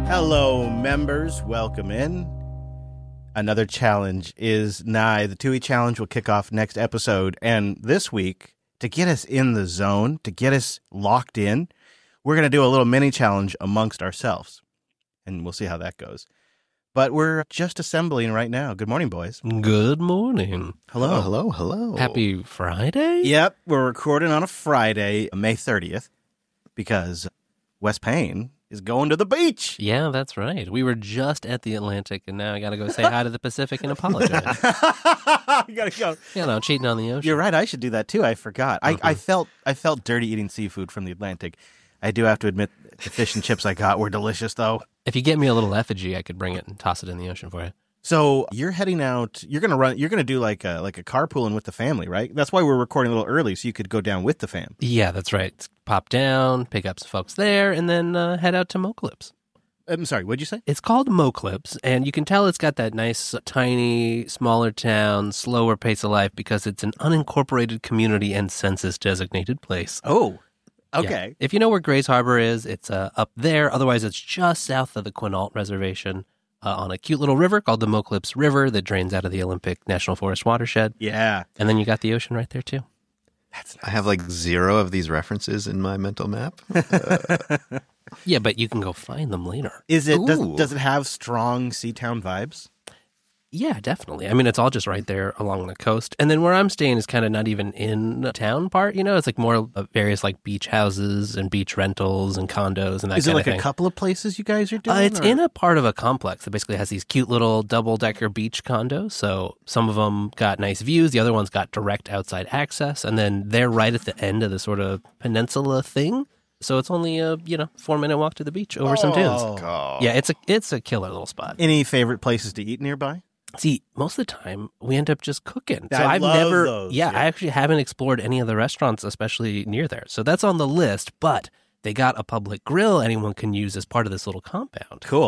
Hello, members. Welcome in. Another challenge is nigh. The TUI challenge will kick off next episode. And this week, to get us in the zone, to get us locked in, we're going to do a little mini challenge amongst ourselves. And we'll see how that goes. But we're just assembling right now. Good morning, boys. Good morning. Hello. Hello. Happy Friday? Yep, we're recording on a Friday, May 30th, because Wes Payne is going to the beach. Yeah, that's right. We were just at the Atlantic, and now I got to go say hi to the Pacific and apologize. You gotta go. You know, cheating on the ocean. You're right. I should do that too. I forgot. I felt dirty eating seafood from the Atlantic. I do have to admit, the fish and chips I got were delicious, though. If you get me a little effigy, I could bring it and toss it in the ocean for you. So you're heading out. You're gonna do like a carpooling with the family, right? That's why we're recording a little early, so you could go down with the fam. Yeah, that's right. Pop down, pick up some folks there, and then head out to Moclips. I'm sorry. What'd you say? It's called Moclips, and you can tell it's got that nice, tiny, smaller town, slower pace of life because it's an unincorporated community and census-designated place. Oh, okay. Yeah. If you know where Grays Harbor is, it's up there. Otherwise, it's just south of the Quinault Reservation on a cute little river called the Moclips River that drains out of the Olympic National Forest watershed. Yeah. And then you got the ocean right there, too. That's nice. I have like 0 of these references in my mental map. Yeah, but you can go find them later. Is it? Ooh. Does it have strong Seatown vibes? Yeah, definitely. I mean, it's all just right there along the coast. And then where I'm staying is kind of not even in the town part, you know? It's like more of various like beach houses and beach rentals and condos and that Is it kind like of thing. a couple of places you guys are doing? It's in a part of a complex that basically has these cute little double-decker beach condos. So some of them got nice views. The other ones got direct outside access. And then they're right at the end of the sort of peninsula thing. So it's only a 4-minute walk to the beach over some dunes. Oh. Yeah, it's a killer little spot. Any favorite places to eat nearby? See, most of the time we end up just cooking. So I I've love never, those, yeah, yeah. I actually haven't explored any of the restaurants, especially near there. So that's on the list. But they got a public grill anyone can use as part of this little compound. Cool.